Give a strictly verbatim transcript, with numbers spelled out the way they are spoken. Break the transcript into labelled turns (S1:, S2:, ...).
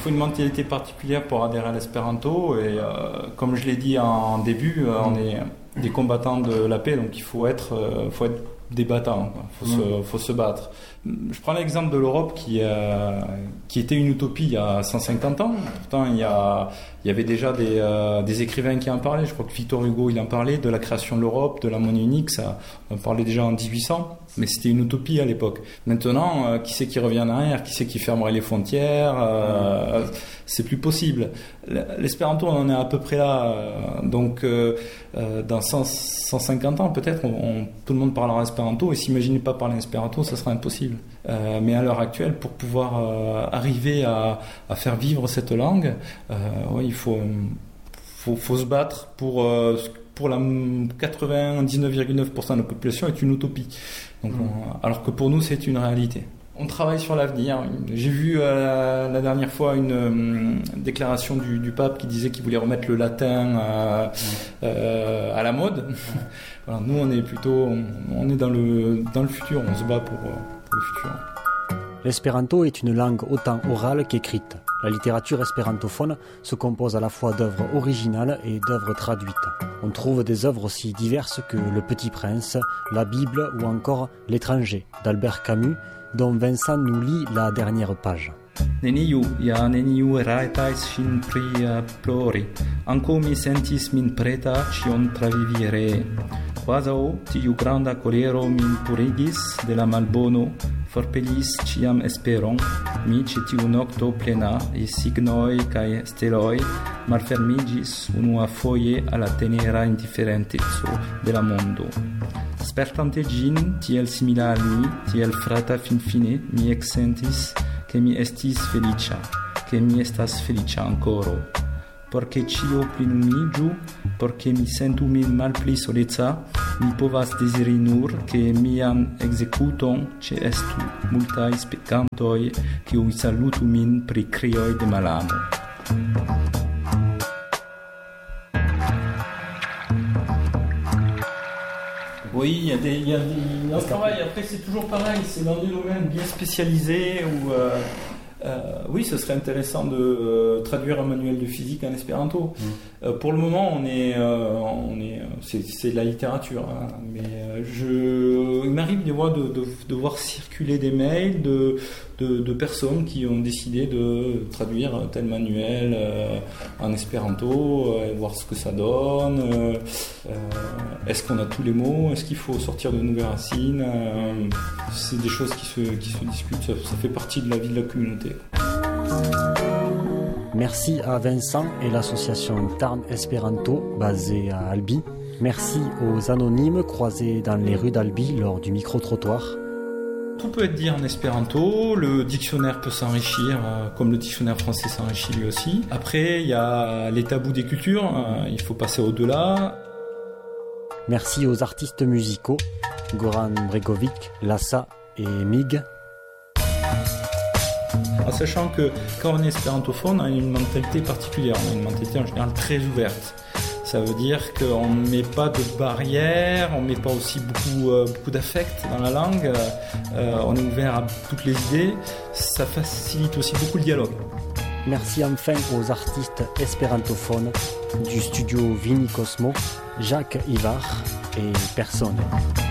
S1: faut une mentalité particulière pour adhérer à l'espéranto et euh, comme je l'ai dit en début, euh, on est des combattants de la paix, donc il faut être, euh, faut être des battants, il faut, mmh. faut se battre. Je prends l'exemple de l'Europe qui, euh, qui était une utopie il y a cent cinquante ans. Pourtant, il y, a, il y avait déjà des, euh, des écrivains qui en parlaient. Je crois que Victor Hugo, il en parlait de la création de l'Europe, de la monnaie unique. Ça, on en parlait déjà en dix-huit cents, mais c'était une utopie à l'époque. Maintenant, euh, qui c'est qui revient en arrière? Qui c'est qui fermerait les frontières? euh, C'est plus possible. L'espéranto, on en est à peu près là. Donc, euh, dans cent, cent cinquante ans, peut-être, on, on, tout le monde parlera espéranto. Et s'imaginer pas parler espéranto, ça sera impossible. Euh, mais à l'heure actuelle, pour pouvoir euh, arriver à, à faire vivre cette langue, euh, ouais, il faut, faut, faut se battre pour, euh, pour la quatre-vingt-dix-neuf virgule neuf pour cent de la population est une utopie. Donc, mmh. on, alors que pour nous, c'est une réalité. On travaille sur l'avenir. J'ai vu euh, la dernière fois une euh, déclaration du, du pape qui disait qu'il voulait remettre le latin euh, euh, à la mode. Voilà, nous, on est plutôt, on, on est dans le dans le futur. On se bat pour, pour le futur.
S2: L'espéranto est une langue autant orale qu'écrite. La littérature espérantophone se compose à la fois d'œuvres originales et d'œuvres traduites. On trouve des œuvres aussi diverses que Le Petit Prince, la Bible ou encore L'Étranger d'Albert Camus, dont Vincent nous lit la dernière page.
S3: Neniu, ja neniu raitais sin pria plori, anco mi sentis min preta cion travivire. Quasau tiu granda colero min purigis de la malbono, forpelis ciam esperon, mi ce tiu nocto plena, e signoi cae steloi malfermigis unua foie alla tenera indifferentezzo de la mondo. Spertante gin, tiel simila al mi, tiel frata fin fine, mi exsentis che mi estis felicia, che mi estas felicia ancoro. Porche cio plinumigiu, porche mi sentu min malpli soleca, mi povas desiri nur, che mian executon ce estu multais peccantoi, che ui salutu min pri crioi de malamo.
S1: Oui, il y a des, il y a des, un travail. Après, c'est toujours pareil. C'est dans des domaines bien spécialisés où, euh, euh, oui, ce serait intéressant de euh, traduire un manuel de physique en espéranto. Mmh. Euh, pour le moment, on est, euh, on est, c'est, c'est de la littérature. Hein, mais euh, je, il m'arrive des fois de, de, de voir circuler des mails de, de, de personnes qui ont décidé de traduire tel manuel euh, en espéranto, euh, et voir ce que ça donne. Euh, euh, est-ce qu'on a tous les mots? Est-ce qu'il faut sortir de nouvelles racines? euh, C'est des choses qui se, qui se discutent. Ça, ça fait partie de la vie de la communauté.
S2: Merci à Vincent et l'association Tarn Espéranto basée à Albi. Merci aux anonymes croisés dans les rues d'Albi lors du micro-trottoir.
S1: Tout peut être dit en espéranto, le dictionnaire peut s'enrichir, euh, comme le dictionnaire français s'enrichit lui aussi. Après, il y a les tabous des cultures, euh, il faut passer au-delà.
S2: Merci aux artistes musicaux, Goran Bregovic, Lassa et Mig.
S1: En sachant que quand on est espérantophone, on a une mentalité particulière, on a une mentalité en général très ouverte. Ça veut dire qu'on ne met pas de barrières, on ne met pas aussi beaucoup, euh, beaucoup d'affect dans la langue, euh, on est ouvert à toutes les idées, ça facilite aussi beaucoup le dialogue.
S2: Merci enfin aux artistes espérantophones du studio Vini Cosmo, Jacques Ivar et Personne.